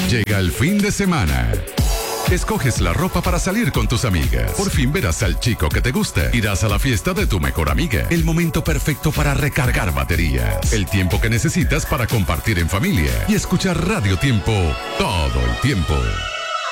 Llega el fin de semana. Escoges la ropa para salir con tus amigas. Por fin verás al chico que te gusta. Irás a la fiesta de tu mejor amiga. El momento perfecto para recargar baterías. El tiempo que necesitas para compartir en familia y escuchar Radio Tiempo todo el tiempo.